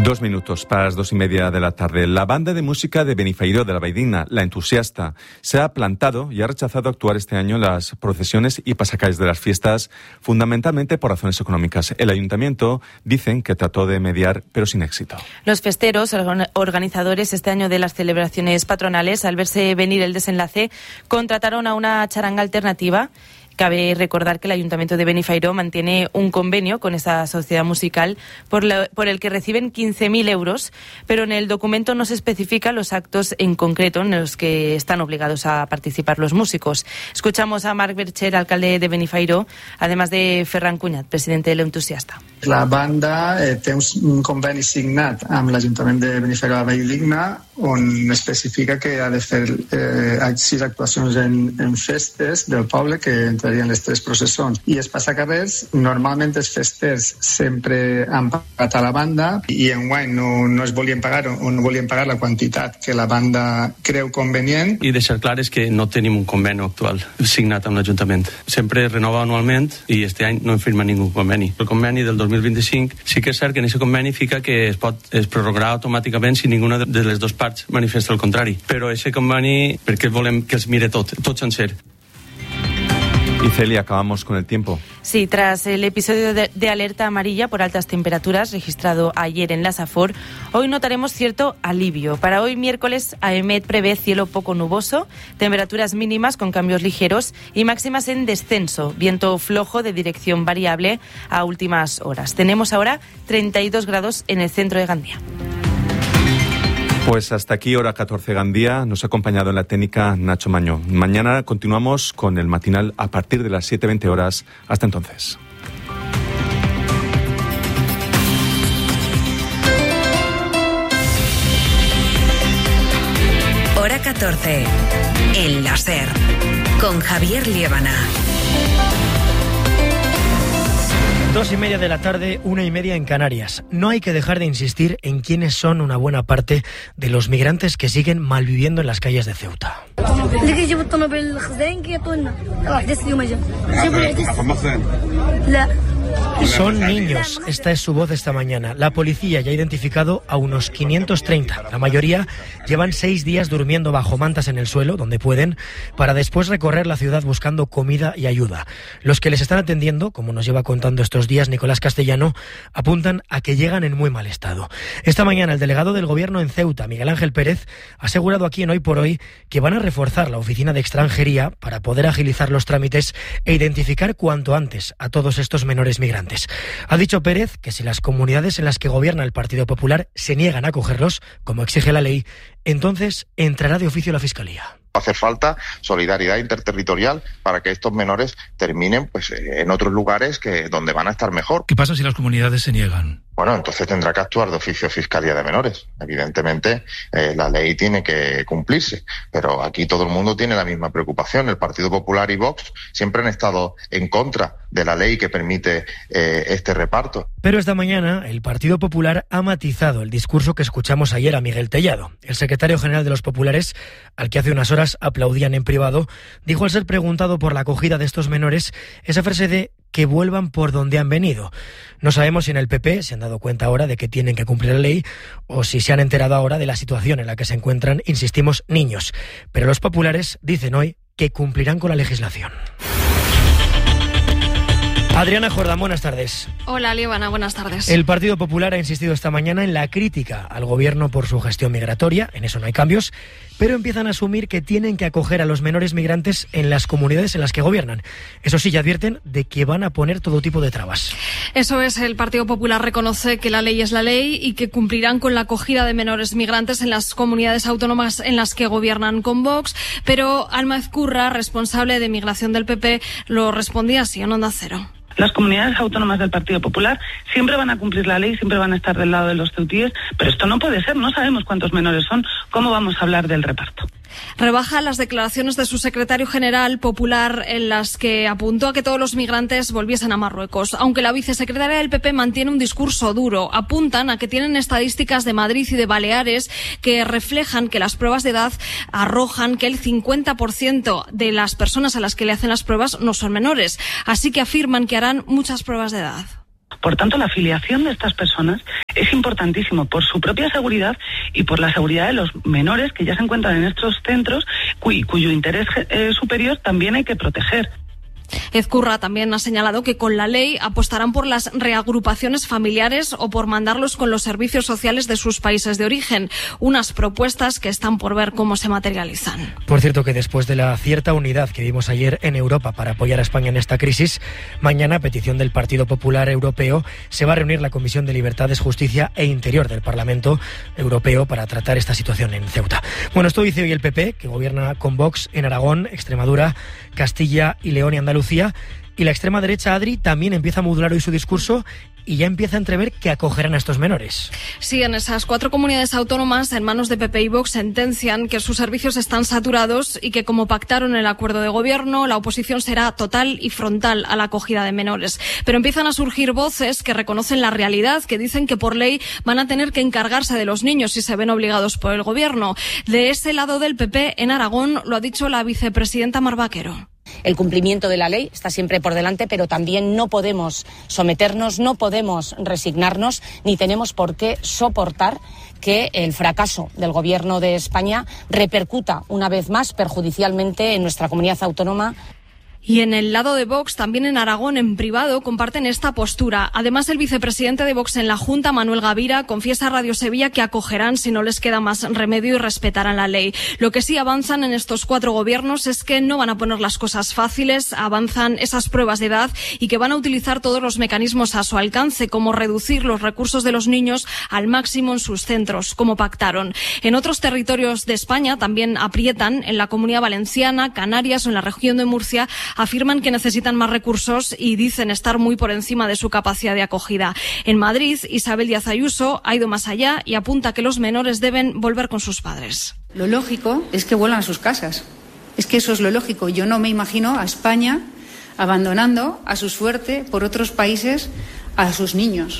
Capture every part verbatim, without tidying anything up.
Dos minutos para las dos y media de la tarde. La banda de música de Benifairó de la Valldigna, La Entusiasta, se ha plantado y ha rechazado actuar este año en las procesiones y pasacalles de las fiestas, fundamentalmente por razones económicas. El ayuntamiento dicen que trató de mediar, pero sin éxito. Los festeros, organizadores este año de las celebraciones patronales, al verse venir el desenlace, contrataron a una charanga alternativa. Cabe recordar que el Ayuntamiento de Benifairó mantiene un convenio con esa sociedad musical por, la, por el que reciben quince mil euros, pero en el documento no se especifican los actos en concreto en los que están obligados a participar los músicos. Escuchamos a Marc Bercher, alcalde de Benifairó, además de Ferran Cunyat, presidente de l'Entusiasta. La banda eh, té un conveni signat amb l'Ajuntament de Benifairó de la Valldigna on especifica que ha de fer eh, sis actuacions en, en festes del poble que entrarien les tres processons. I els passacarrers, normalment els festers sempre han pagat a la banda i enguany no, no es volien pagar o no volien pagar la quantitat que la banda creu convenient. I deixar clar és que no tenim un conveni actual signat amb l'Ajuntament. Sempre es renova anualment i este any no hem firmat ningú conveni. El conveni del dos mil vint-i-cinc sí que és cert que en aquest conveni fica que es pot es prorrogarà automàticament si ninguna de les dues parts manifesta el contrari. Però aquest conveni, perquè volem que es mire tot, tot sencer. Y Celia, acabamos con el tiempo. Sí, tras el episodio de, de alerta amarilla por altas temperaturas registrado ayer en la Safor, hoy notaremos cierto alivio. Para hoy miércoles, AEMET prevé cielo poco nuboso, temperaturas mínimas con cambios ligeros y máximas en descenso, viento flojo de dirección variable a últimas horas. Tenemos ahora treinta y dos grados en el centro de Gandía. Pues hasta aquí, hora catorce Gandía. Nos ha acompañado en la técnica Nacho Mañó. Mañana continuamos con el matinal a partir de las siete veinte horas. Hasta entonces. Hora catorce. El láser. Con Javier Liébana. Dos y media de la tarde, una y media en Canarias. No hay que dejar de insistir en quiénes son una buena parte de los migrantes que siguen malviviendo en las calles de Ceuta. Son niños, esta es su voz esta mañana. La policía ya ha identificado a unos quinientos treinta. La mayoría llevan seis días durmiendo bajo mantas en el suelo, donde pueden, para después recorrer la ciudad buscando comida y ayuda. Los que les están atendiendo, como nos lleva contando estos días Nicolás Castellano, apuntan a que llegan en muy mal estado. Esta mañana el delegado del Gobierno en Ceuta, Miguel Ángel Pérez, ha asegurado aquí en Hoy por Hoy que van a reforzar la oficina de extranjería para poder agilizar los trámites e identificar cuanto antes a todos estos menores migrantes. Ha dicho Pérez que si las comunidades en las que gobierna el Partido Popular se niegan a acogerlos, como exige la ley, entonces entrará de oficio la Fiscalía. Hace falta solidaridad interterritorial para que estos menores terminen pues en otros lugares que donde van a estar mejor. ¿Qué pasa si las comunidades se niegan? Bueno, entonces tendrá que actuar de oficio Fiscalía de Menores. Evidentemente, eh, la ley tiene que cumplirse, pero aquí todo el mundo tiene la misma preocupación. El Partido Popular y Vox siempre han estado en contra de la ley que permite eh, este reparto. Pero esta mañana el Partido Popular ha matizado el discurso que escuchamos ayer a Miguel Tellado. El secretario general de los populares, al que hace unas horas aplaudían en privado, dijo al ser preguntado por la acogida de estos menores esa frase de que vuelvan por donde han venido. No sabemos si en el P P se han dado cuenta ahora de que tienen que cumplir la ley o si se han enterado ahora de la situación en la que se encuentran, insistimos, niños. Pero los populares dicen hoy que cumplirán con la legislación. Adriana Jordán, buenas tardes. Hola, Liébana, buenas tardes. El Partido Popular ha insistido esta mañana en la crítica al Gobierno por su gestión migratoria, en eso no hay cambios, pero empiezan a asumir que tienen que acoger a los menores migrantes en las comunidades en las que gobiernan. Eso sí, ya advierten de que van a poner todo tipo de trabas. Eso es, el Partido Popular reconoce que la ley es la ley y que cumplirán con la acogida de menores migrantes en las comunidades autónomas en las que gobiernan con Vox, pero Alma Ezcurra, responsable de migración del P P, lo respondía así en Onda Cero. Las comunidades autónomas del Partido Popular siempre van a cumplir la ley, siempre van a estar del lado de los ceutíes, pero esto no puede ser, no sabemos cuántos menores son, ¿cómo vamos a hablar del reparto? Rebaja las declaraciones de su secretario general popular en las que apuntó a que todos los migrantes volviesen a Marruecos. Aunque la vicesecretaria del P P mantiene un discurso duro, apuntan a que tienen estadísticas de Madrid y de Baleares que reflejan que las pruebas de edad arrojan que el cincuenta por ciento de las personas a las que le hacen las pruebas no son menores. Así que afirman que harán muchas pruebas de edad. Por tanto, la afiliación de estas personas es importantísimo por su propia seguridad y por la seguridad de los menores que ya se encuentran en estos centros, cuy, cuyo interés eh, superior también hay que proteger. Ezcurra también ha señalado que con la ley apostarán por las reagrupaciones familiares o por mandarlos con los servicios sociales de sus países de origen, unas propuestas que están por ver cómo se materializan. Por cierto, que después de la cierta unidad que vimos ayer en Europa para apoyar a España en esta crisis, mañana, a petición del Partido Popular Europeo, se va a reunir la Comisión de Libertades, Justicia e Interior del Parlamento Europeo para tratar esta situación en Ceuta. Bueno, esto dice hoy el P P, que gobierna con Vox en Aragón, Extremadura, Castilla y León y Andalucía. Lucía, y la extrema derecha, Adri, también empieza a modular hoy su discurso y ya empieza a entrever que acogerán a estos menores. Sí, en esas cuatro comunidades autónomas, en manos de P P y Vox, sentencian que sus servicios están saturados y que, como pactaron el acuerdo de gobierno, la oposición será total y frontal a la acogida de menores. Pero empiezan a surgir voces que reconocen la realidad, que dicen que por ley van a tener que encargarse de los niños si se ven obligados por el gobierno. De ese lado del P P, en Aragón, lo ha dicho la vicepresidenta Mar Vaquero. El cumplimiento de la ley está siempre por delante, pero también no podemos someternos, no podemos resignarnos, ni tenemos por qué soportar que el fracaso del Gobierno de España repercuta una vez más perjudicialmente en nuestra comunidad autónoma. Y en el lado de Vox, también en Aragón, en privado, comparten esta postura. Además, el vicepresidente de Vox en la Junta, Manuel Gavira, confiesa a Radio Sevilla que acogerán si no les queda más remedio y respetarán la ley. Lo que sí avanzan en estos cuatro gobiernos es que no van a poner las cosas fáciles, avanzan esas pruebas de edad y que van a utilizar todos los mecanismos a su alcance, como reducir los recursos de los niños al máximo en sus centros, como pactaron. En otros territorios de España también aprietan, en la Comunidad Valenciana, Canarias o en la región de Murcia, afirman que necesitan más recursos y dicen estar muy por encima de su capacidad de acogida. En Madrid, Isabel Díaz Ayuso ha ido más allá y apunta que los menores deben volver con sus padres. Lo lógico es que vuelvan a sus casas. Es que eso es lo lógico. Yo no me imagino a España abandonando a su suerte por otros países a sus niños.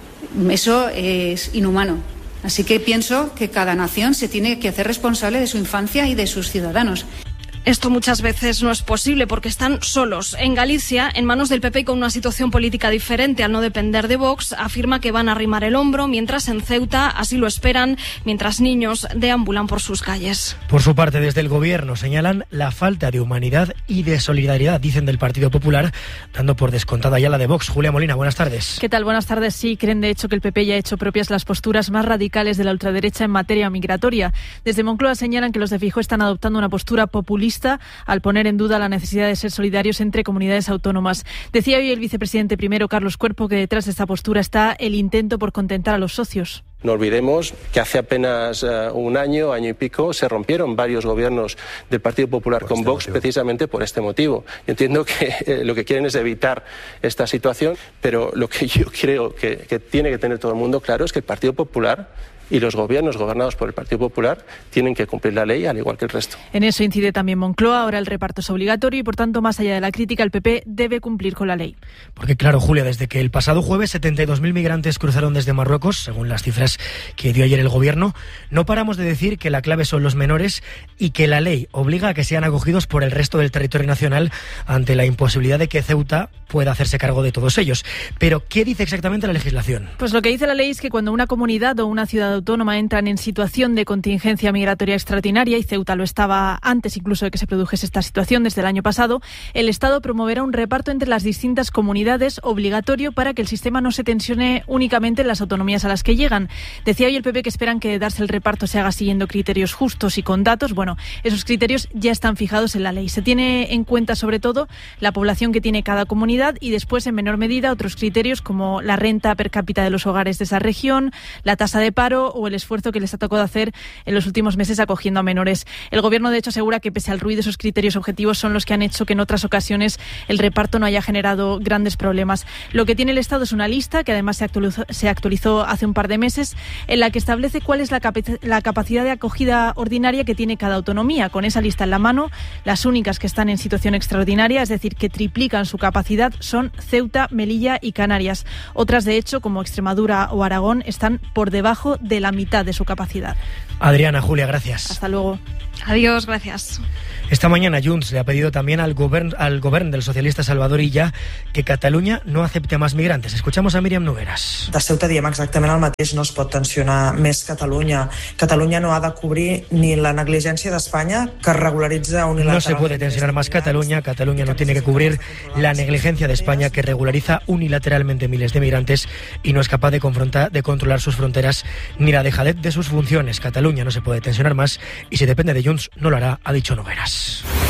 Eso es inhumano. Así que pienso que cada nación se tiene que hacer responsable de su infancia y de sus ciudadanos. Esto muchas veces no es posible porque están solos. En Galicia, en manos del P P y con una situación política diferente al no depender de Vox, afirma que van a arrimar el hombro, mientras en Ceuta así lo esperan, mientras niños deambulan por sus calles. Por su parte, desde el Gobierno señalan la falta de humanidad y de solidaridad, dicen del Partido Popular, dando por descontada ya la de Vox. Julia Molina, buenas tardes. ¿Qué tal? Buenas tardes. Sí, creen de hecho que el P P ya ha hecho propias las posturas más radicales de la ultraderecha en materia migratoria. Desde Moncloa señalan que los de Feijóo están adoptando una postura populista al poner en duda la necesidad de ser solidarios entre comunidades autónomas. Decía hoy el vicepresidente primero, Carlos Cuerpo, que detrás de esta postura está el intento por contentar a los socios. No olvidemos que hace apenas uh, un año, año y pico, se rompieron varios gobiernos del Partido Popular por con este Vox motivo. Precisamente por este motivo. Yo entiendo que eh, lo que quieren es evitar esta situación, pero lo que yo creo que, que tiene que tener todo el mundo claro es que el Partido Popular y los gobiernos gobernados por el Partido Popular tienen que cumplir la ley al igual que el resto. En eso incide también Moncloa. Ahora el reparto es obligatorio y, por tanto, más allá de la crítica, el P P debe cumplir con la ley. Porque, claro, Julia, desde que el pasado jueves setenta y dos mil migrantes cruzaron desde Marruecos, según las cifras que dio ayer el Gobierno, no paramos de decir que la clave son los menores y que la ley obliga a que sean acogidos por el resto del territorio nacional ante la imposibilidad de que Ceuta pueda hacerse cargo de todos ellos. Pero, ¿qué dice exactamente la legislación? Pues lo que dice la ley es que cuando una comunidad o una ciudad autónoma entran en situación de contingencia migratoria extraordinaria, y Ceuta lo estaba antes incluso de que se produjese esta situación desde el año pasado, el Estado promoverá un reparto entre las distintas comunidades obligatorio para que el sistema no se tensione únicamente en las autonomías a las que llegan. Decía hoy el P P que esperan que darse el reparto se haga siguiendo criterios justos y con datos. Bueno, esos criterios ya están fijados en la ley. Se tiene en cuenta sobre todo la población que tiene cada comunidad y después en menor medida otros criterios como la renta per cápita de los hogares de esa región, la tasa de paro o el esfuerzo que les ha tocado hacer en los últimos meses acogiendo a menores. El Gobierno, de hecho, asegura que pese al ruido, esos criterios objetivos son los que han hecho que en otras ocasiones el reparto no haya generado grandes problemas. Lo que tiene el Estado es una lista que además se actualizó, se actualizó hace un par de meses, en la que establece cuál es la, capac- la capacidad de acogida ordinaria que tiene cada autonomía. Con esa lista en la mano, las únicas que están en situación extraordinaria, es decir, que triplican su capacidad, son Ceuta, Melilla y Canarias. Otras, de hecho, como Extremadura o Aragón, están por debajo de la mitad de su capacidad. Adriana, Julia, gracias. Hasta luego. Adiós, gracias. Esta mañana Junts le ha pedido también al govern, al govern del socialista Salvador Illa que Catalunya no acepte más migrantes. Escuchamos a Míriam Nogueras. De Ceuta diem exactament el mateix, no es pot tensionar més Catalunya. Catalunya no ha de cobrir ni la negligència d'Espanya, que regularitza unilateralmente. No se puede tensionar más Cataluña. Cataluña no tiene que cubrir la negligencia de España, que regulariza unilateralmente miles de migrantes y no es capaz de confrontar, de controlar sus fronteras ni la dejadez de sus funciones. Cataluña no se puede tensionar más y si depende de Junts no lo hará, ha dicho Nogueras.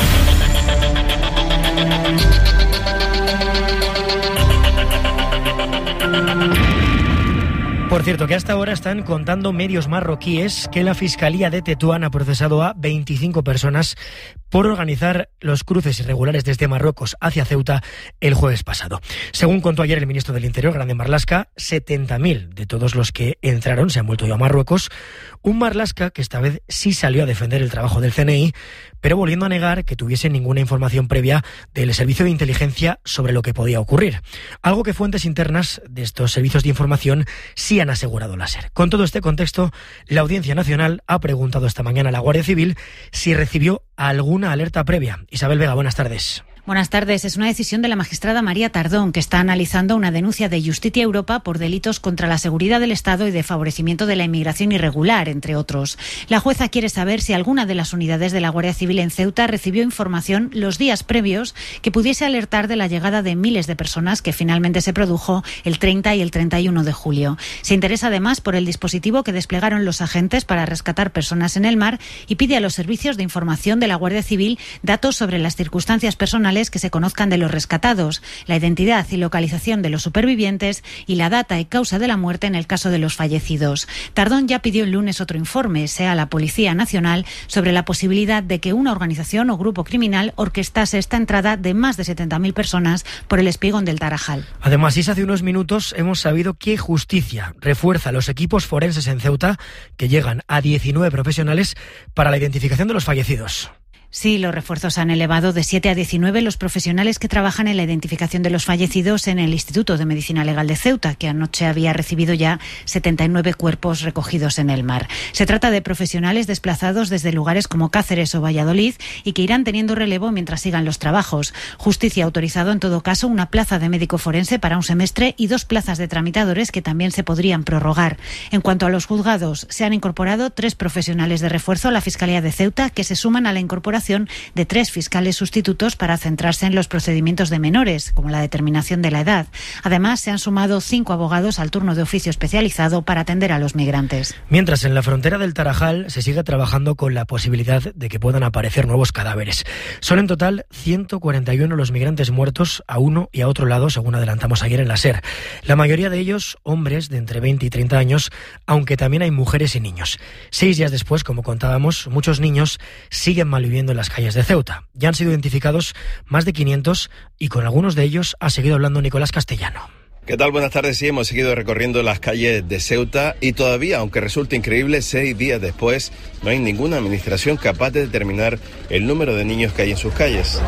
Por cierto, que hasta ahora están contando medios marroquíes que la Fiscalía de Tetuán ha procesado a veinticinco personas por organizar los cruces irregulares desde Marruecos hacia Ceuta el jueves pasado. Según contó ayer el ministro del Interior, Grande Marlaska, setenta mil de todos los que entraron se han vuelto ya a Marruecos. Un Marlaska que esta vez sí salió a defender el trabajo del C N I, pero volviendo a negar que tuviese ninguna información previa del servicio de inteligencia sobre lo que podía ocurrir. Algo que fuentes internas de estos servicios de información sí han asegurado la SER. Con todo este contexto, la Audiencia Nacional ha preguntado esta mañana a la Guardia Civil si recibió alguna alerta previa. Isabel Vega, buenas tardes. Buenas tardes. Es una decisión de la magistrada María Tardón, que está analizando una denuncia de Justicia Europa por delitos contra la seguridad del Estado y de favorecimiento de la inmigración irregular, entre otros. La jueza quiere saber si alguna de las unidades de la Guardia Civil en Ceuta recibió información los días previos que pudiese alertar de la llegada de miles de personas que finalmente se produjo el treinta y el treinta y uno de julio. Se interesa además por el dispositivo que desplegaron los agentes para rescatar personas en el mar y pide a los servicios de información de la Guardia Civil datos sobre las circunstancias personales que se conozcan de los rescatados, la identidad y localización de los supervivientes y la data y causa de la muerte en el caso de los fallecidos. Tardón ya pidió el lunes otro informe, sea a la Policía Nacional, sobre la posibilidad de que una organización o grupo criminal orquestase esta entrada de más de setenta mil personas por el espigón del Tarajal. Además, y hace unos minutos hemos sabido que Justicia refuerza los equipos forenses en Ceuta, que llegan a diecinueve profesionales para la identificación de los fallecidos. Sí, los refuerzos han elevado de siete a diecinueve los profesionales que trabajan en la identificación de los fallecidos en el Instituto de Medicina Legal de Ceuta, que anoche había recibido ya setenta y nueve cuerpos recogidos en el mar. Se trata de profesionales desplazados desde lugares como Cáceres o Valladolid y que irán teniendo relevo mientras sigan los trabajos. Justicia ha autorizado en todo caso una plaza de médico forense para un semestre y dos plazas de tramitadores que también se podrían prorrogar. En cuanto a los juzgados, se han incorporado tres profesionales de refuerzo a la Fiscalía de Ceuta, que se suman a la incorporación de tres fiscales sustitutos para centrarse en los procedimientos de menores, como la determinación de la edad. Además, se han sumado cinco abogados al turno de oficio especializado para atender a los migrantes. Mientras, en la frontera del Tarajal se sigue trabajando con la posibilidad de que puedan aparecer nuevos cadáveres. Son en total ciento cuarenta y uno los migrantes muertos a uno y a otro lado, según adelantamos ayer en la SER. La mayoría de ellos hombres de entre veinte y treinta años, aunque también hay mujeres y niños. Seis días después, como contábamos, muchos niños siguen malviviendo en las calles de Ceuta. Ya han sido identificados más de quinientos y con algunos de ellos ha seguido hablando Nicolás Castellano. ¿Qué tal? Buenas tardes. Sí, hemos seguido recorriendo las calles de Ceuta y todavía, aunque resulte increíble, seis días después no hay ninguna administración capaz de determinar el número de niños que hay en sus calles.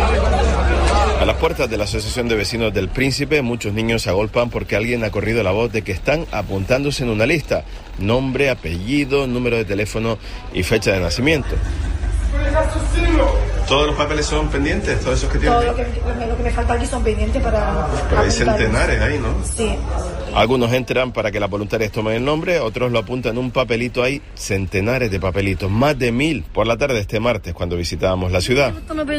A las puertas de la Asociación de Vecinos del Príncipe, muchos niños se agolpan porque alguien ha corrido la voz de que están apuntándose en una lista: nombre, apellido, número de teléfono y fecha de nacimiento. ¿Todos los papeles son pendientes? ¿Todos esos que tienen? Todo lo que, lo que me falta aquí son pendientes para... Pero hay centenares ahí, ¿no? Sí. Algunos entran para que las voluntarias tomen el nombre, otros lo apuntan en un papelito. Hay centenares de papelitos, más de mil por la tarde de este martes cuando visitábamos la ciudad.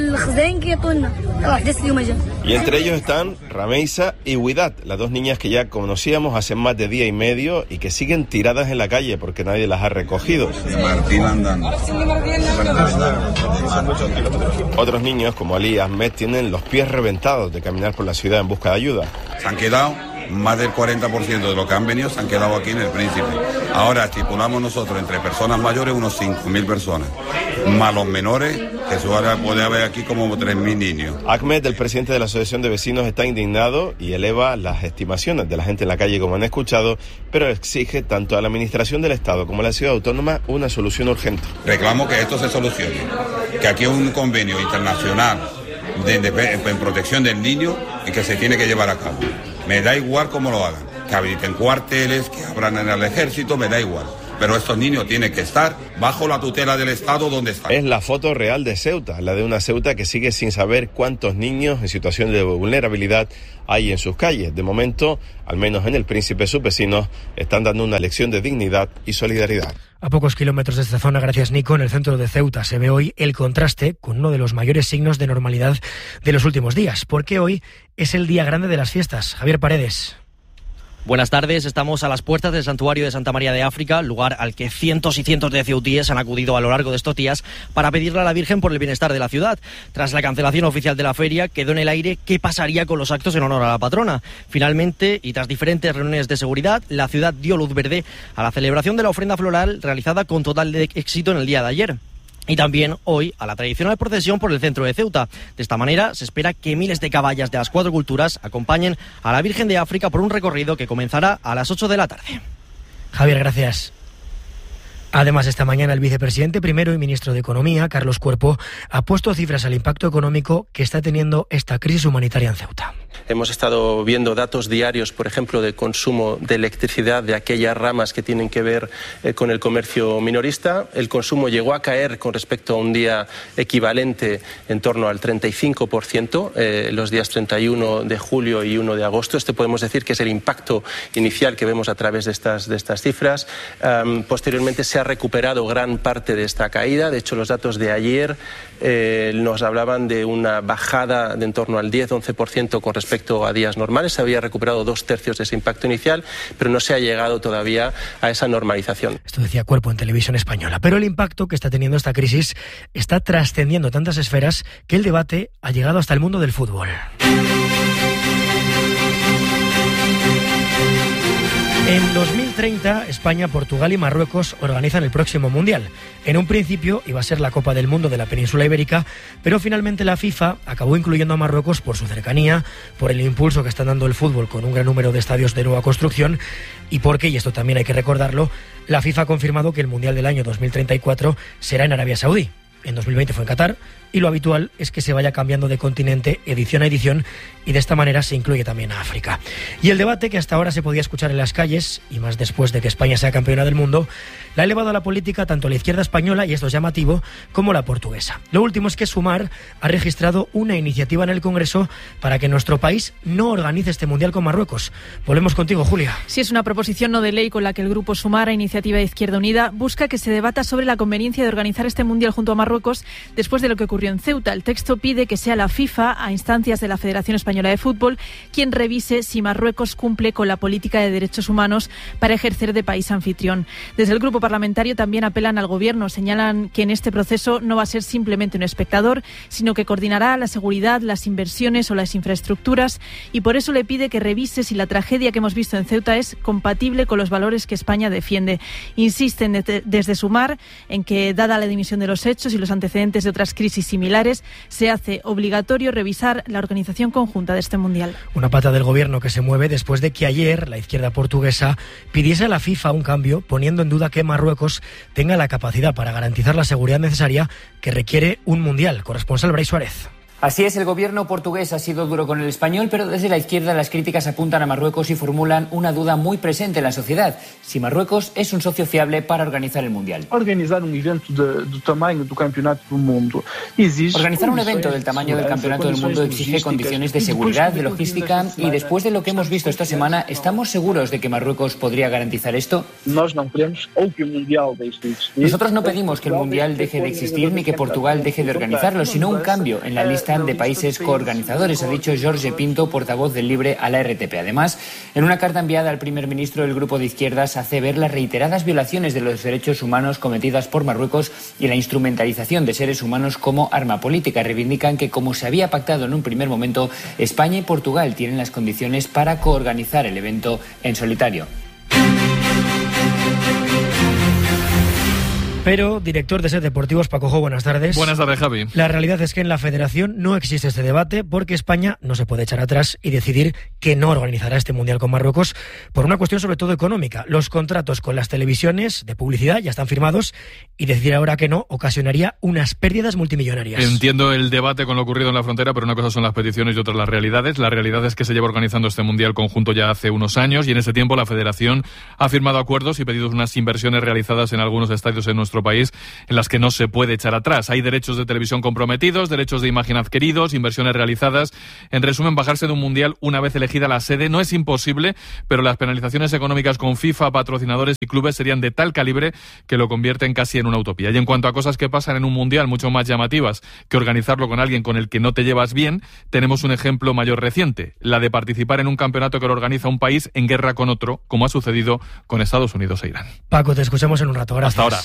Y entre ellos están Rameisa y Huidat, las dos niñas que ya conocíamos hace más de día y medio y que siguen tiradas en la calle porque nadie las ha recogido. Otros niños, como Ali y Ahmed, tienen los pies reventados de caminar por la ciudad en busca de ayuda. Se han quedado, más del cuarenta por ciento de los que han venido se han quedado aquí en el Príncipe. Ahora estipulamos nosotros entre personas mayores unos cinco mil personas, más los menores, que eso ahora puede haber aquí como tres mil niños. Ahmed, el presidente de la Asociación de Vecinos, está indignado y eleva las estimaciones de la gente en la calle, como han escuchado, pero exige tanto a la Administración del Estado como a la Ciudad Autónoma una solución urgente. Reclamo que esto se solucione, que aquí hay un convenio internacional de, de, de, en protección del niño y que se tiene que llevar a cabo. Me da igual cómo lo hagan, que habiliten cuarteles, que abran en el ejército, me da igual. pero estos niños tienen que estar bajo la tutela del Estado donde están. Es la foto real de Ceuta, la de una Ceuta que sigue sin saber cuántos niños en situación de vulnerabilidad hay en sus calles. De momento, al menos en el Príncipe, sus vecinos están dando una lección de dignidad y solidaridad. A pocos kilómetros de esta zona, gracias Nico, en el centro de Ceuta se ve hoy el contraste con uno de los mayores signos de normalidad de los últimos días, porque hoy es el día grande de las fiestas. Javier Paredes. Buenas tardes, estamos a las puertas del santuario de Santa María de África, lugar al que cientos y cientos de ceutíes han acudido a lo largo de estos días para pedirle a la Virgen por el bienestar de la ciudad. Tras la cancelación oficial de la feria, quedó en el aire qué pasaría con los actos en honor a la patrona. Finalmente, y tras diferentes reuniones de seguridad, la ciudad dio luz verde a la celebración de la ofrenda floral realizada con total de éxito en el día de ayer. Y también hoy a la tradicional procesión por el centro de Ceuta. De esta manera se espera que miles de caballas de las cuatro culturas acompañen a la Virgen de África por un recorrido que comenzará a las ocho de la tarde. Javier, gracias. Además, esta mañana el vicepresidente primero y ministro de Economía, Carlos Cuerpo, ha puesto cifras al impacto económico que está teniendo esta crisis humanitaria en Ceuta. Hemos estado viendo datos diarios, por ejemplo, de consumo de electricidad de aquellas ramas que tienen que ver eh, con el comercio minorista. El consumo llegó a caer con respecto a un día equivalente en torno al treinta y cinco por ciento, eh, los días treinta y uno de julio y uno de agosto. Este podemos decir que es el impacto inicial que vemos a través de estas, de estas cifras. Um, posteriormente se ha recuperado gran parte de esta caída. De hecho, los datos de ayer eh, nos hablaban de una bajada de en torno al diez a once por ciento con respecto Respecto a días normales. Se había recuperado dos tercios de ese impacto inicial, pero no se ha llegado todavía a esa normalización. Esto decía Cuerpo en Televisión Española. Pero el impacto que está teniendo esta crisis está trascendiendo tantas esferas que el debate ha llegado hasta el mundo del fútbol. En dos mil treinta, España, Portugal y Marruecos organizan el próximo Mundial. En un principio iba a ser la Copa del Mundo de la península ibérica, pero finalmente la FIFA acabó incluyendo a Marruecos por su cercanía, por el impulso que está dando el fútbol con un gran número de estadios de nueva construcción y porque, y esto también hay que recordarlo, la FIFA ha confirmado que el Mundial del año dos mil treinta y cuatro será en Arabia Saudí. En dos mil veinte fue en Qatar y lo habitual es que se vaya cambiando de continente edición a edición y de esta manera se incluye también a África. Y el debate que hasta ahora se podía escuchar en las calles, y más después de que España sea campeona del mundo, la ha elevado a la política tanto la izquierda española, y esto es llamativo, como la portuguesa. Lo último es que Sumar ha registrado una iniciativa en el Congreso para que nuestro país no organice este Mundial con Marruecos. Volvemos contigo, Julia. Sí, es una proposición no de ley con la que el grupo Sumar, a Iniciativa de Izquierda Unida, busca que se debata sobre la conveniencia de organizar este Mundial junto a Marruecos después de lo que ocurrió en Ceuta. El texto pide que sea la FIFA, a instancias de la Federación Española de Fútbol, quien revise si Marruecos cumple con la política de derechos humanos para ejercer de país anfitrión. Desde el grupo parlamentario también apelan al Gobierno, señalan que en este proceso no va a ser simplemente un espectador, sino que coordinará la seguridad, las inversiones o las infraestructuras, y por eso le pide que revise si la tragedia que hemos visto en Ceuta es compatible con los valores que España defiende. Insisten de- desde Sumar en que, dada la dimisión de los hechos y los antecedentes de otras crisis similares, se hace obligatorio revisar la organización conjunta de este Mundial. Una pata del Gobierno que se mueve después de que ayer la izquierda portuguesa pidiese a la FIFA un cambio, poniendo en duda que Marruecos tenga la capacidad para garantizar la seguridad necesaria que requiere un Mundial. Corresponsal Brais Suárez. Así es, el gobierno portugués ha sido duro con el español, pero desde la izquierda las críticas apuntan a Marruecos y formulan una duda muy presente en la sociedad: si Marruecos es un socio fiable para organizar el Mundial. Organizar un evento de, de tamaño del Campeonato del Mundo exige... Organizar un evento del tamaño del Campeonato del Mundo exige condiciones de seguridad, de logística, y después de lo que hemos visto esta semana, ¿estamos seguros de que Marruecos podría garantizar esto? Nós não queremos ou que o Mundial deixe de existir. Nosotros no pedimos que el Mundial deje de existir ni que Portugal deje de organizarlo, sino un cambio en la lista de países coorganizadores, ha dicho Jorge Pinto, portavoz del Libre, a la R T P. Además, en una carta enviada al primer ministro, el grupo de izquierdas hace ver las reiteradas violaciones de los derechos humanos cometidas por Marruecos y la instrumentalización de seres humanos como arma política. Reivindican que, como se había pactado en un primer momento, España y Portugal tienen las condiciones para coorganizar el evento en solitario. Pero, director de Set Deportivos, Paco Jo, buenas tardes. Buenas tardes, Javi. La realidad es que en la Federación no existe este debate porque España no se puede echar atrás y decidir que no organizará este Mundial con Marruecos por una cuestión sobre todo económica. Los contratos con las televisiones de publicidad ya están firmados y decidir ahora que no ocasionaría unas pérdidas multimillonarias. Entiendo el debate con lo ocurrido en la frontera, pero una cosa son las peticiones y otra las realidades. La realidad es que se lleva organizando este Mundial conjunto ya hace unos años y en ese tiempo la Federación ha firmado acuerdos y pedido unas inversiones realizadas en algunos estadios en nuestro país en las que no se puede echar atrás. Hay derechos de televisión comprometidos, derechos de imagen adquiridos, inversiones realizadas. En resumen, bajarse de un Mundial una vez elegida la sede no es imposible, pero las penalizaciones económicas con FIFA, patrocinadores y clubes serían de tal calibre que lo convierten casi en una utopía. Y en cuanto a cosas que pasan en un Mundial mucho más llamativas que organizarlo con alguien con el que no te llevas bien, tenemos un ejemplo mayor reciente, la de participar en un campeonato que lo organiza un país en guerra con otro, como ha sucedido con Estados Unidos e Irán. Paco, te escuchamos en un rato. Gracias. Hasta ahora.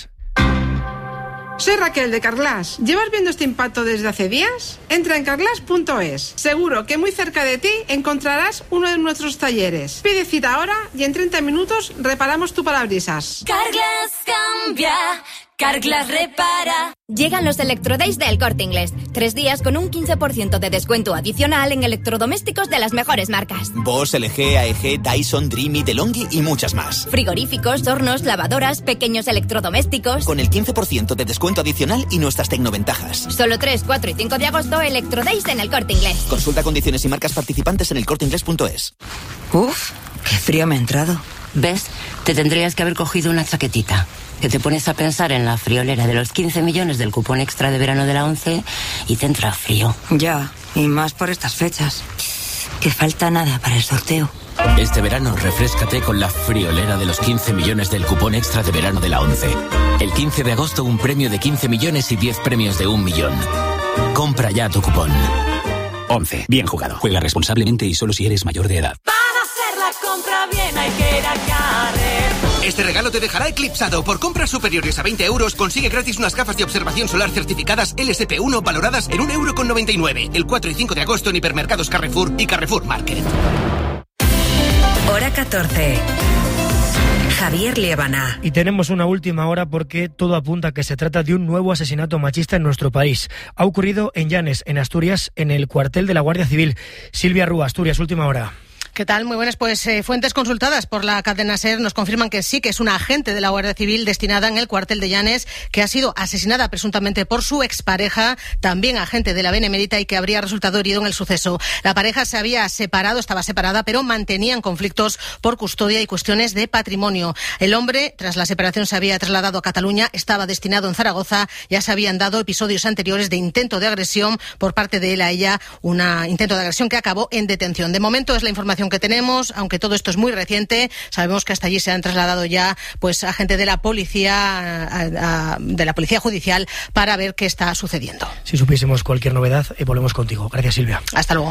Soy Raquel de Carglass. ¿Llevas viendo este impacto desde hace días? Entra en carglass punto es. Seguro que muy cerca de ti encontrarás uno de nuestros talleres. Pide cita ahora y en treinta minutos reparamos tu parabrisas. Carglass cambia, Carglass repara. Llegan los Electrodays de El Corte Inglés. Tres días con un quince por ciento de descuento adicional en electrodomésticos de las mejores marcas. Bosch, L G, A E G, Dyson, Dreamy, DeLonghi y muchas más. Frigoríficos, hornos, lavadoras, pequeños electrodomésticos. Con el quince por ciento de descuento adicional y nuestras tecnoventajas. Solo tres, cuatro y cinco de agosto, Electrodays en El Corte Inglés. Consulta condiciones y marcas participantes en el corte inglés punto es. Uf, qué frío me ha entrado. ¿Ves? Te tendrías que haber cogido una chaquetita. Que te pones a pensar en la friolera de los quince millones del cupón extra de verano de la ONCE y te entra frío. Ya, y más por estas fechas. Que falta nada para el sorteo. Este verano refréscate con la friolera de los quince millones del cupón extra de verano de la ONCE. El quince de agosto un premio de quince millones y diez premios de un millón. Compra ya tu cupón. ONCE. Bien jugado. Juega responsablemente y solo si eres mayor de edad. Para hacer la compra bien hay que ir a Carrer. Este regalo te dejará eclipsado. Por compras superiores a veinte euros, consigue gratis unas gafas de observación solar certificadas L S P uno valoradas en un euro con noventa y nueve. El cuatro y cinco de agosto en hipermercados Carrefour y Carrefour Market. Hora catorce. Javier Liébana. Y tenemos una última hora porque todo apunta a que se trata de un nuevo asesinato machista en nuestro país. Ha ocurrido en Llanes, en Asturias, en el cuartel de la Guardia Civil. Silvia Rúa, Asturias, última hora. ¿Qué tal? Muy buenas. Pues eh, fuentes consultadas por la cadena SER nos confirman que sí, que es una agente de la Guardia Civil destinada en el cuartel de Llanes que ha sido asesinada presuntamente por su expareja, también agente de la Benemérita y que habría resultado herido en el suceso. La pareja se había separado, estaba separada, pero mantenían conflictos por custodia y cuestiones de patrimonio. El hombre, tras la separación, se había trasladado a Cataluña, estaba destinado en Zaragoza. Ya se habían dado episodios anteriores de intento de agresión por parte de él a ella, un intento de agresión que acabó en detención. De momento es la información que tenemos, aunque todo esto es muy reciente. Sabemos que hasta allí se han trasladado ya pues agentes de la policía a, a, de la policía judicial para ver qué está sucediendo. Si supiésemos cualquier novedad, eh, volvemos contigo. Gracias, Silvia. Hasta luego.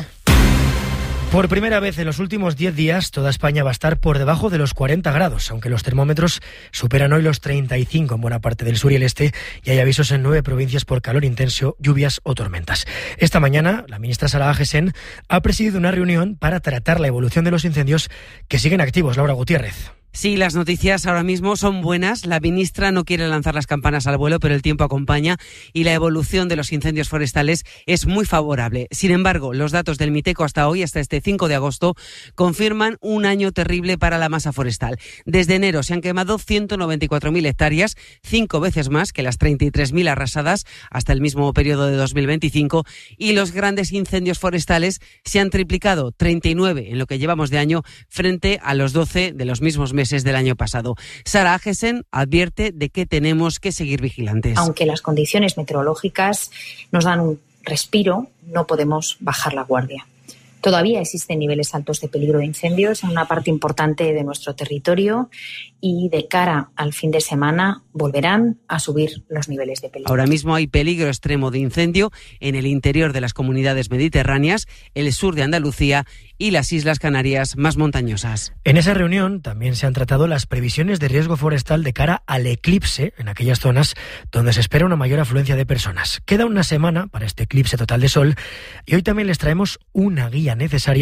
Por primera vez en los últimos diez días, toda España va a estar por debajo de los cuarenta grados, aunque los termómetros superan hoy los treinta y cinco en buena parte del sur y el este, y hay avisos en nueve provincias por calor intenso, lluvias o tormentas. Esta mañana, la ministra Sara Agesen ha presidido una reunión para tratar la evolución de los incendios que siguen activos. Laura Gutiérrez. Sí, las noticias ahora mismo son buenas. La ministra no quiere lanzar las campanas al vuelo, pero el tiempo acompaña y la evolución de los incendios forestales es muy favorable. Sin embargo, los datos del Miteco hasta hoy, hasta este cinco de agosto, confirman un año terrible para la masa forestal. Desde enero se han quemado ciento noventa y cuatro mil hectáreas, cinco veces más que las treinta y tres mil arrasadas hasta el mismo periodo de dos mil veinticinco, y los grandes incendios forestales se han triplicado, treinta y nueve en lo que llevamos de año, frente a los doce de los mismos meses del año pasado. Sara Agesen advierte de que tenemos que seguir vigilantes. Aunque las condiciones meteorológicas nos dan un respiro, no podemos bajar la guardia. Todavía existen niveles altos de peligro de incendios en una parte importante de nuestro territorio y de cara al fin de semana volverán a subir los niveles de peligro. Ahora mismo hay peligro extremo de incendio en el interior de las comunidades mediterráneas, el sur de Andalucía y las Islas Canarias más montañosas. En esa reunión también se han tratado las previsiones de riesgo forestal de cara al eclipse en aquellas zonas donde se espera una mayor afluencia de personas. Queda una semana para este eclipse total de sol y hoy también les traemos una guía necesaria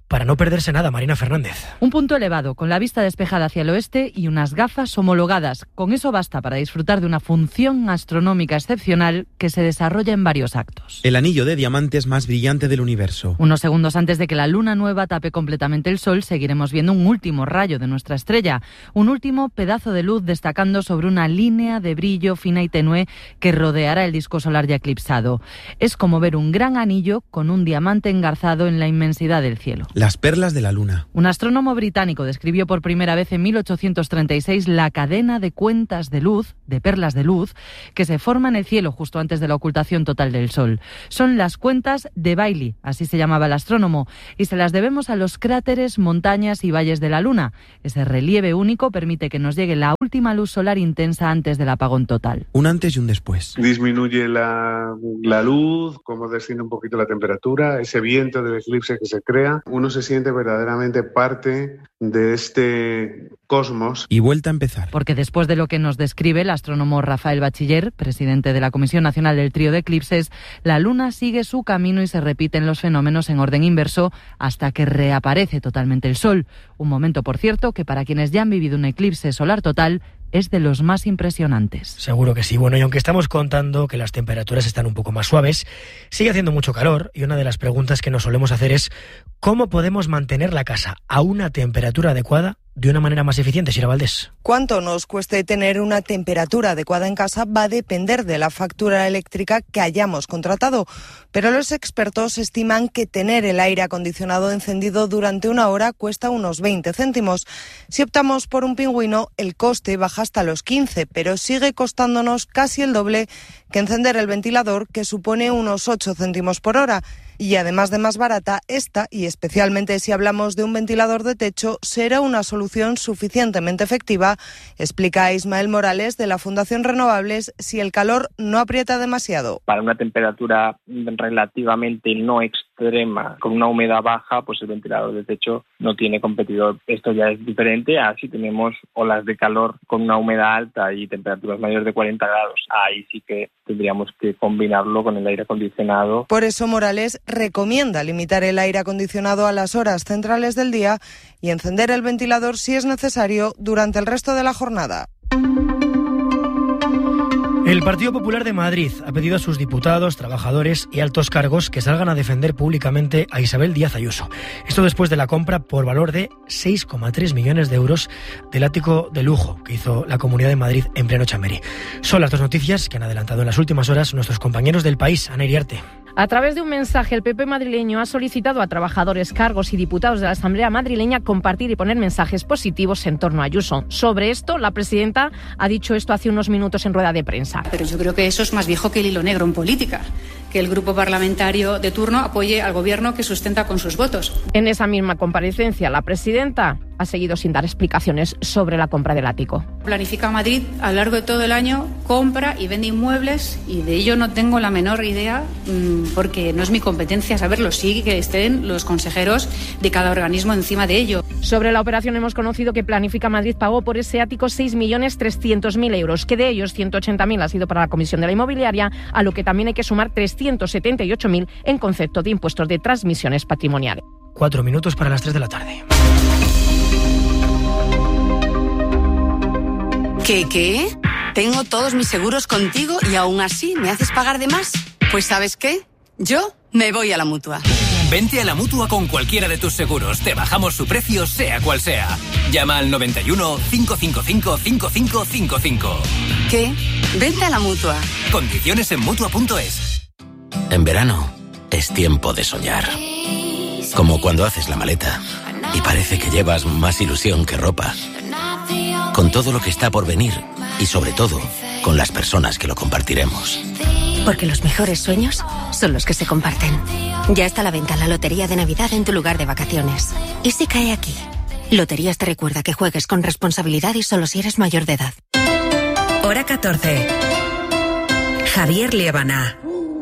para no perderse nada. Marina Fernández. Un punto elevado, con la vista despejada hacia el oeste y unas gafas homologadas. Con eso basta para disfrutar de una función astronómica excepcional que se desarrolla en varios actos. El anillo de diamantes más brillante del universo. Unos segundos antes de que la luna nueva tape completamente el sol, seguiremos viendo un último rayo de nuestra estrella, un último pedazo de luz destacando sobre una línea de brillo fina y tenue que rodeará el disco solar ya eclipsado. Es como ver un gran anillo con un diamante engarzado en la inmensidad del cielo. Las perlas de la luna. Un astrónomo británico describió por primera vez en mil ochocientos treinta y seis la cadena de cuentas de luz, de perlas de luz, que se forma en el cielo justo antes de la ocultación total del sol. Son las cuentas de Bailey, así se llamaba el astrónomo, y se las debemos a los cráteres, montañas y valles de la luna. Ese relieve único permite que nos llegue la última luz solar intensa antes del apagón total. Un antes y un después. Disminuye la, la luz, como desciende un poquito la temperatura, ese viento del eclipse que se crea. Uno se siente verdaderamente parte de este cosmos. Y vuelta a empezar. Porque después de lo que nos describe el astrónomo Rafael Bachiller, presidente de la Comisión Nacional del Trío de Eclipses, la luna sigue su camino y se repiten los fenómenos en orden inverso hasta que reaparece totalmente el sol. Un momento, por cierto, que para quienes ya han vivido un eclipse solar total es de los más impresionantes. Seguro que sí. Bueno, y aunque estamos contando que las temperaturas están un poco más suaves, sigue haciendo mucho calor y una de las preguntas que nos solemos hacer es ¿cómo podemos mantener la casa a una temperatura adecuada de una manera más eficiente, Sira Valdés? Cuánto nos cueste tener una temperatura adecuada en casa va a depender de la factura eléctrica que hayamos contratado, pero los expertos estiman que tener el aire acondicionado encendido durante una hora cuesta unos veinte céntimos. Si optamos por un pingüino, el coste baja hasta los quince, pero sigue costándonos casi el doble que encender el ventilador, que supone unos ocho céntimos por hora. Y además de más barata, esta, y especialmente si hablamos de un ventilador de techo, será una solución suficientemente efectiva, explica Ismael Morales de la Fundación Renovables, si el calor no aprieta demasiado. Para una temperatura relativamente no extrema, con una humedad baja, pues el ventilador de techo no tiene competidor. Esto ya es diferente a si tenemos olas de calor con una humedad alta y temperaturas mayores de cuarenta grados. Ahí sí que tendríamos que combinarlo con el aire acondicionado. Por eso Morales recomienda limitar el aire acondicionado a las horas centrales del día y encender el ventilador si es necesario durante el resto de la jornada. El Partido Popular de Madrid ha pedido a sus diputados, trabajadores y altos cargos que salgan a defender públicamente a Isabel Díaz Ayuso. Esto después de la compra por valor de seis coma tres millones de euros del ático de lujo que hizo la Comunidad de Madrid en pleno Chamberí. Son las dos noticias que han adelantado en las últimas horas nuestros compañeros del País. Ana Iriarte. A través de un mensaje, el P P madrileño ha solicitado a trabajadores, cargos y diputados de la Asamblea madrileña compartir y poner mensajes positivos en torno a Ayuso. Sobre esto, la presidenta ha dicho esto hace unos minutos en rueda de prensa. Pero yo creo que eso es más viejo que el hilo negro en política, que el grupo parlamentario de turno apoye al gobierno que sustenta con sus votos. En esa misma comparecencia, la presidenta ha seguido sin dar explicaciones sobre la compra del ático. Planifica Madrid a lo largo de todo el año, compra y vende inmuebles y de ello no tengo la menor idea porque no es mi competencia saberlo. Sí que estén los consejeros de cada organismo encima de ello. Sobre la operación hemos conocido que Planifica Madrid pagó por ese ático seis millones trescientos mil euros, que de ellos ciento ochenta mil ha sido para la Comisión de la Inmobiliaria, a lo que también hay que sumar trescientos setenta y ocho mil en concepto de impuestos de transmisiones patrimoniales. Cuatro minutos para las tres de la tarde. ¿Qué, qué? Tengo todos mis seguros contigo y aún así me haces pagar de más. Pues ¿sabes qué? Yo me voy a la Mutua. Vente a la Mutua con cualquiera de tus seguros. Te bajamos su precio, sea cual sea. Llama al noventa y uno, cinco cinco cinco, cinco cinco cinco cinco. ¿Qué? Vente a la Mutua. Condiciones en Mutua punto es. En verano es tiempo de soñar. Como cuando haces la maleta y parece que llevas más ilusión que ropa. Con todo lo que está por venir y sobre todo con las personas que lo compartiremos. Porque los mejores sueños son los que se comparten. Ya está a la venta la Lotería de Navidad en tu lugar de vacaciones. ¿Y si cae aquí? Loterías te recuerda que juegues con responsabilidad y solo si eres mayor de edad. Hora catorce. Javier Liébana.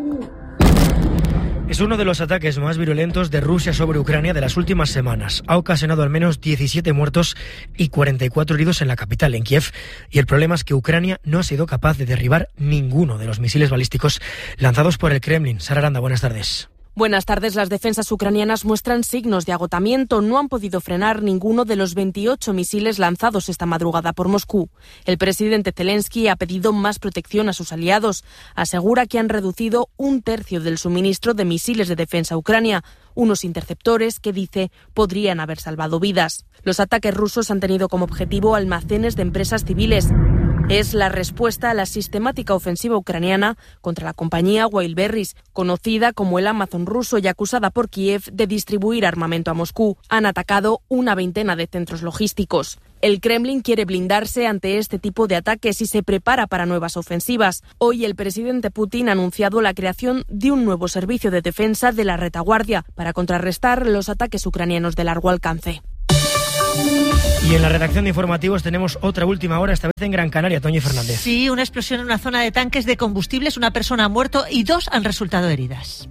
Es uno de los ataques más virulentos de Rusia sobre Ucrania de las últimas semanas. Ha ocasionado al menos diecisiete muertos y cuarenta y cuatro heridos en la capital, en Kiev. Y el problema es que Ucrania no ha sido capaz de derribar ninguno de los misiles balísticos lanzados por el Kremlin. Sara Aranda, buenas tardes. Buenas tardes. Las defensas ucranianas muestran signos de agotamiento. No han podido frenar ninguno de los veintiocho misiles lanzados esta madrugada por Moscú. El presidente Zelensky ha pedido más protección a sus aliados. Asegura que han reducido un tercio del suministro de misiles de defensa a Ucrania, unos interceptores que dice podrían haber salvado vidas. Los ataques rusos han tenido como objetivo almacenes de empresas civiles. Es la respuesta a la sistemática ofensiva ucraniana contra la compañía Wildberries, conocida como el Amazon ruso y acusada por Kiev de distribuir armamento a Moscú. Han atacado una veintena de centros logísticos. El Kremlin quiere blindarse ante este tipo de ataques y se prepara para nuevas ofensivas. Hoy el presidente Putin ha anunciado la creación de un nuevo servicio de defensa de la retaguardia para contrarrestar los ataques ucranianos de largo alcance. Y en la redacción de informativos tenemos otra última hora, esta vez en Gran Canaria, Toñi Fernández. Sí, una explosión en una zona de tanques de combustibles, una persona ha muerto y dos han resultado heridas.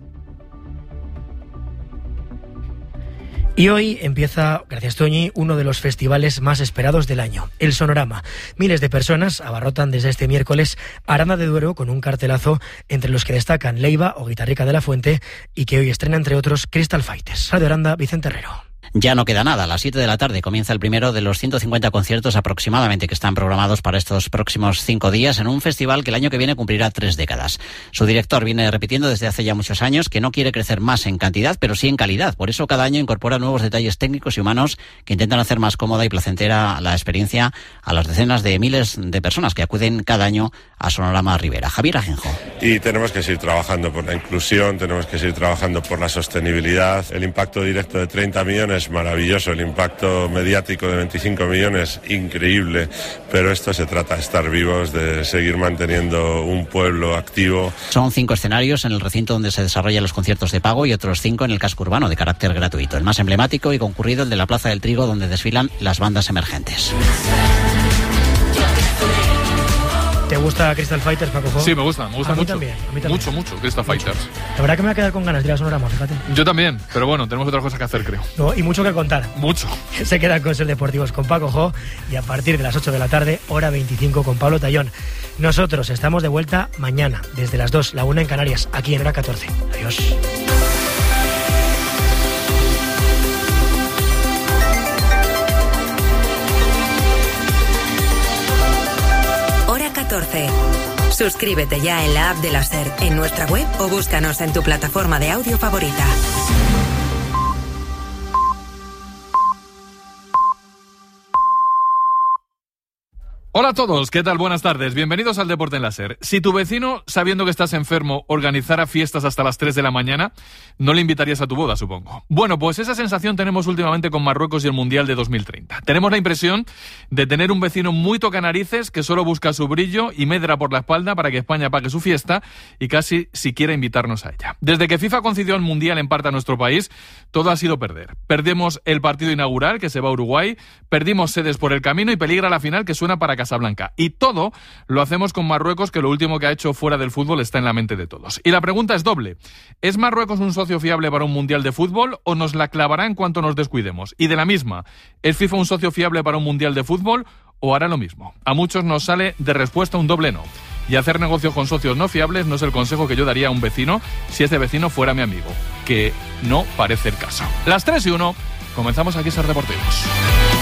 Y hoy empieza, gracias Toñi, uno de los festivales más esperados del año, el Sonorama. Miles de personas abarrotan desde este miércoles Aranda de Duero con un cartelazo entre los que destacan Leiva o Guitarrica de la Fuente y que hoy estrena entre otros Crystal Fighters. Radio Aranda, Vicente Herrero. Ya no queda nada. A las siete de la tarde comienza el primero de los ciento cincuenta conciertos aproximadamente que están programados para estos próximos cinco días en un festival que el año que viene cumplirá tres décadas. Su director viene repitiendo desde hace ya muchos años que no quiere crecer más en cantidad, pero sí en calidad. Por eso cada año incorpora nuevos detalles técnicos y humanos que intentan hacer más cómoda y placentera la experiencia a las decenas de miles de personas que acuden cada año a Sonorama Rivera. Javier Ajenjo. Y tenemos que seguir trabajando por la inclusión, tenemos que seguir trabajando por la sostenibilidad. El impacto directo de treinta millones maravilloso, el impacto mediático de veinticinco millones, increíble, pero esto se trata de estar vivos, de seguir manteniendo un pueblo activo. Son cinco escenarios en el recinto donde se desarrollan los conciertos de pago y otros cinco en el casco urbano de carácter gratuito. El más emblemático y concurrido, el de la Plaza del Trigo, donde desfilan las bandas emergentes. ¿Te gusta Crystal Fighters, Paco Jo? Sí, me gusta, me gusta a mí mucho. También, a mí también. Mucho, mucho, Crystal Fighters. La verdad que me voy a quedar con ganas de ir a Sonorama, fíjate. Yo también, pero bueno, tenemos otras cosas que hacer, creo. No, y mucho que contar. Mucho. Se quedan con Ser Deportivos con Paco Jo y a partir de las ocho de la tarde, hora veinticinco con Pablo Tallón. Nosotros estamos de vuelta mañana, desde las dos, la una en Canarias, aquí en hora catorce. Adiós. catorce. Suscríbete ya en la app de la SER, en nuestra web o búscanos en tu plataforma de audio favorita. Hola a todos, ¿qué tal? Buenas tardes, bienvenidos al Deporte en la SER. Si tu vecino, sabiendo que estás enfermo, organizara fiestas hasta las tres de la mañana, no le invitarías a tu boda, supongo. Bueno, pues esa sensación tenemos últimamente con Marruecos y el Mundial de dos mil treinta. Tenemos la impresión de tener un vecino muy tocanarices que solo busca su brillo y medra por la espalda para que España pague su fiesta y casi siquiera invitarnos a ella. Desde que FIFA concedió el Mundial en parte a nuestro país, todo ha sido perder. Perdemos el partido inaugural, que se va a Uruguay, perdimos sedes por el camino y peligra la final que suena para Casablanca. Y todo lo hacemos con Marruecos, que lo último que ha hecho fuera del fútbol está en la mente de todos. Y la pregunta es doble. ¿Es Marruecos un socio fiable para un Mundial de fútbol o nos la clavará en cuanto nos descuidemos? Y de la misma, ¿es FIFA un socio fiable para un Mundial de fútbol o hará lo mismo? A muchos nos sale de respuesta un doble no. Y hacer negocios con socios no fiables no es el consejo que yo daría a un vecino si ese vecino fuera mi amigo, que no parece el caso. Las tres y uno, comenzamos aquí Ser Deportivos.